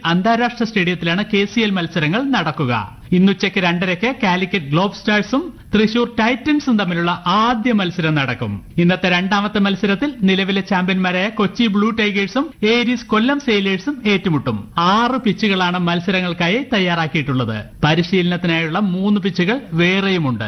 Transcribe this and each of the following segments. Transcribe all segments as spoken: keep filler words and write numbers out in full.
അന്താരാഷ്ട്ര സ്റ്റേഡിയത്തിലാണ് K C L മത്സരങ്ങൾ നടക്കുക. ഇന്നുച്ചയ്ക്ക് രണ്ടരയ്ക്ക് കാലിക്കറ്റ് ഗ്ലോബ് സ്റ്റാർസും തൃശൂർ ടൈറ്റൻസും തമ്മിലുള്ള ആദ്യ മത്സരം നടക്കും. ഇന്നത്തെ രണ്ടാമത്തെ മത്സരത്തിൽ നിലവിലെ ചാമ്പ്യന്മാരായ കൊച്ചി ബ്ലൂ ടൈഗേഴ്സും ഏരീസ് കൊല്ലം സെയിലേഴ്സും ഏറ്റുമുട്ടും. ആറ് പിച്ചുകളാണ് മത്സരങ്ങൾക്കായി തയ്യാറാക്കിയിട്ടുള്ളത്. പരിശീലനത്തിനായുള്ള മൂന്ന് പിച്ചുകൾ വേറെയുമുണ്ട്.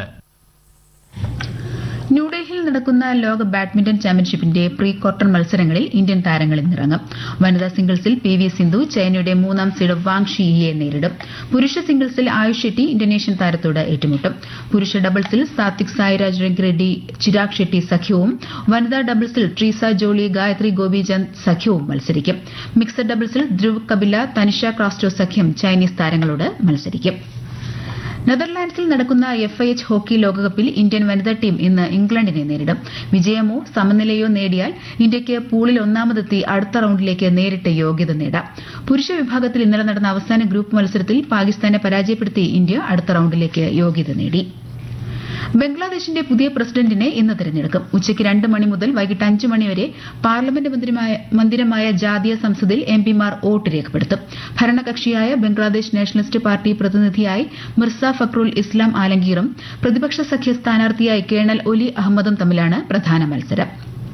ന്യൂഡൽഹിയിൽ നടക്കുന്ന ലോക ബാഡ്മിന്റൺ ചാമ്പ്യൻഷിപ്പിന്റെ പ്രീ ക്വാർട്ടർ മത്സരങ്ങളിൽ ഇന്ത്യൻ താരങ്ങൾ ഇന്നിറങ്ങും. വനിതാ സിംഗിൾസിൽ പി വി സിന്ധു ചൈനയുടെ മൂന്നാം സീഡ് വാങ് ഷിയെ നേരിടും. പുരുഷ സിംഗിൾസിൽ ആയുഷ് ഷെട്ടി ഇന്തോനേഷ്യൻ താരത്തോട് ഏറ്റുമുട്ടും. പുരുഷ ഡബിൾസിൽ സാത്വിക് സായിരാജ് രംഗിറെഡ്ഡി ചിരാഗ് ഷെട്ടി സഖ്യവും വനിതാ ഡബിൾസിൽ ട്രീസ ജോളി ഗായത്രി ഗോപിചന്ദ് സഖ്യവും മത്സരിക്കും. മിക്സഡ് ഡബിൾസിൽ ധ്രുവ് കപില തനിഷ ക്രാസ്റ്റോ സഖ്യം ചൈനീസ് താരങ്ങളോട് മത്സരിക്കും. നെതർലാൻഡ്സിൽ നടക്കുന്ന എഫ് ഐ എച്ച് ഹോക്കി ലോകകപ്പിൽ ഇന്ത്യൻ വനിതാ ടീം ഇന്ന് ഇംഗ്ലണ്ടിനെ നേരിടും. വിജയമോ സമനിലയോ നേടിയാൽ ഇന്ത്യയ്ക്ക് പൂളിൽ ഒന്നാമതെത്തി അടുത്ത റൌണ്ടിലേക്ക് നേരിട്ട് യോഗ്യത നേടാം. പുരുഷ വിഭാഗത്തിൽ ഇന്നലെ നടന്ന അവസാന ഗ്രൂപ്പ് മത്സരത്തിൽ പാകിസ്ഥാനെ പരാജയപ്പെടുത്തി ഇന്ത്യ അടുത്ത റൌണ്ടിലേക്ക് യോഗ്യത നേടി. ബംഗ്ലാദേശിന്റെ പുതിയ പ്രസിഡന്റിനെ ഇന്ന് തെരഞ്ഞെടുക്കും. ഉച്ചയ്ക്ക് രണ്ട് മണി മുതൽ വൈകിട്ട് അഞ്ച് മണിവരെ പാർലമെന്റ് മന്ദിരമായ ജാതീയ സംസദിൽ എംപിമാർ വോട്ട് രേഖപ്പെടുത്തും. ഭരണകക്ഷിയായ ബംഗ്ലാദേശ് നാഷണലിസ്റ്റ് പാർട്ടി പ്രതിനിധിയായി മിർസ ഫക്രുൽ ഇസ്ലാം ആലംഗീറും പ്രതിപക്ഷ സഖ്യ സ്ഥാനാർത്ഥിയായി കേണൽ ഒലി അഹമ്മദും തമ്മിലാണ് പ്രധാന മത്സരം.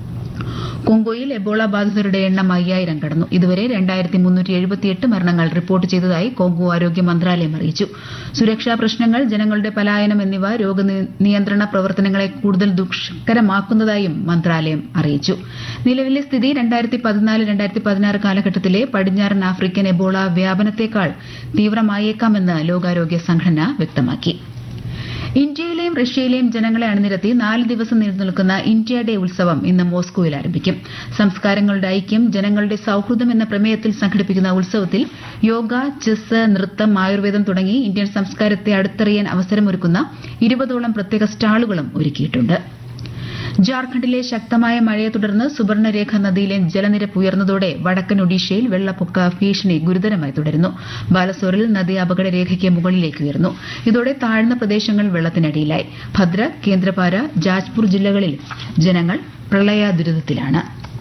കോങ്കോയിൽ എബോള ബാധിതരുടെ എണ്ണം അയ്യായിരം കടന്നു. ഇതുവരെ രണ്ടായിരത്തി മുന്നൂറ്റി എഴുപത്തിയെട്ട് മരണങ്ങൾ റിപ്പോർട്ട് ചെയ്തതായി കോങ്കോ ആരോഗ്യ മന്ത്രാലയം അറിയിച്ചു. സുരക്ഷാ പ്രശ്നങ്ങൾ, ജനങ്ങളുടെ പലായനം എന്നിവ രോഗനിയന്ത്രണ പ്രവർത്തനങ്ങളെ കൂടുതൽ ദുഷ്കരമാക്കുന്നതായും മന്ത്രാലയം അറിയിച്ചു. നിലവിലെ സ്ഥിതി രണ്ടായിരത്തി പതിനാല് രണ്ടായിരത്തി പതിനാറ് കാലഘട്ടത്തിലെ പടിഞ്ഞാറൻ ആഫ്രിക്കൻ എബോള വ്യാപനത്തേക്കാൾ തീവ്രമായേക്കാമെന്ന് ലോകാരോഗ്യ സംഘടന വ്യക്തമാക്കി. ഇന്ത്യയിലെയും റഷ്യയിലെയും ജനങ്ങളെ അണിനിരത്തി നാല് ദിവസം നീണ്ടുനിൽക്കുന്ന ഇന്ത്യ ഡേ ഉത്സവം ഇന്ന് മോസ്കോയിൽ ആരംഭിക്കും. സംസ്കാരങ്ങളുടെ ഐക്യം, ജനങ്ങളുടെ സൌഹൃദം എന്ന പ്രമേയത്തിൽ സംഘടിപ്പിക്കുന്ന ഉത്സവത്തിൽ യോഗ, ചെസ്, നൃത്തം, ആയുർവേദം തുടങ്ങി ഇന്ത്യൻ സംസ്കാരത്തെ അടുത്തറിയാൻ അവസരമൊരുക്കുന്ന ഇരുപതോളം പ്രത്യേക സ്റ്റാളുകളും ഒരുക്കിയിട്ടുണ്ട്. ജാർഖണ്ഡിലെ ശക്തമായ മഴയെ തുടർന്ന് സുവർണരേഖ നദിയിലെ ജലനിരപ്പ് ഉയർന്നതോടെ വടക്കൻ ഒഡീഷയിൽ വെള്ളപ്പൊക്ക ഭീഷണി ഗുരുതരമായി തുടരുന്നു. ബാലസോറിൽ നദി അപകടരേഖയ്ക്ക് മുകളിലേക്ക് ഉയർന്നു. ഇതോടെ താഴ്ന്ന പ്രദേശങ്ങൾ വെള്ളത്തിനടിയിലായി. ഭദ്ര, കേന്ദ്രപാര, ജാജ്പൂർ ജില്ലകളിൽ ജനങ്ങൾ പ്രളയ ദുരിതത്തിലാണ്.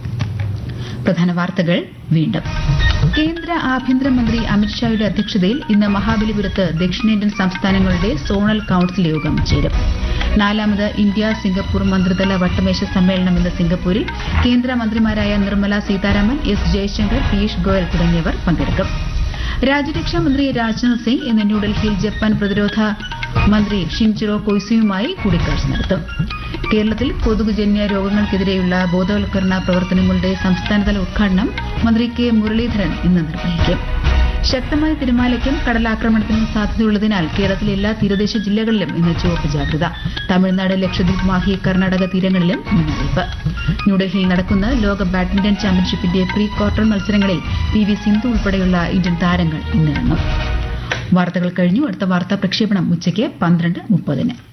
പ്രധാന വാർത്തകൾ വീണ്ടും. കേന്ദ്ര ആഭ്യന്തരമന്ത്രി അമിത്ഷായുടെ അധ്യക്ഷതയിൽ ഇന്ന് മഹാബലിപുരത്ത് ദക്ഷിണേന്ത്യൻ സംസ്ഥാനങ്ങളുടെ സോണൽ കൌൺസിൽ യോഗം ചേരും. നാലാമത് ഇന്ത്യ സിംഗപ്പൂർ മന്ത്രിതല വട്ടമേശ സമ്മേളനം ഇന്ന് സിംഗപ്പൂരിൽ. കേന്ദ്രമന്ത്രിമാരായ നിർമ്മല സീതാരാമൻ, എസ് ജയശങ്കർ, പീയൂഷ് ഗോയൽ തുടങ്ങിയവർ പങ്കെടുക്കും. രാജ്യരക്ഷാ മന്ത്രി രാജ്നാഥ് സിംഗ് ഇന്ന് ന്യൂഡൽഹിയിൽ ജപ്പാൻ പ്രതിരോധ മന്ത്രി ഷിൻചിറോ കൊയ്സുയുമായി കൂടിക്കാഴ്ച നടത്തും. കേരളത്തിൽ കൊതുകുജന്യ രോഗങ്ങൾക്കെതിരെയുള്ള ബോധവൽക്കരണ പ്രവർത്തനങ്ങളുടെ സംസ്ഥാനതല ഉദ്ഘാടനം മന്ത്രി കെ മുരളീധരൻ ഇന്ന് നിർവഹിക്കും. ശക്തമായ തിരമാലയ്ക്കും കടലാക്രമണത്തിനും സാധ്യതയുള്ളതിനാൽ കേരളത്തിലെ എല്ലാ തീരദേശ ജില്ലകളിലും ഇന്ന് ചുവപ്പ് ജാഗ്രത. തമിഴ്നാട്, ലക്ഷദ്വീപ്, മാഹി, കർണാടക തീരങ്ങളിലും മുന്നറിയിപ്പ്. ന്യൂഡൽഹിയിൽ നടക്കുന്ന ലോക ബാഡ്മിന്റൺ ചാമ്പ്യൻഷിപ്പിന്റെ പ്രീ ക്വാർട്ടർ മത്സരങ്ങളിൽ പി വി സിന്ധു ഉൾപ്പെടെയുള്ള ഇന്ത്യൻ താരങ്ങൾ ഇന്നിറങ്ങും. വാർത്തകൾ കഴിഞ്ഞു. അടുത്ത വാർത്താ പ്രക്ഷേപണം ഉച്ചയ്ക്ക് പന്ത്രണ്ട് മുപ്പതിന്.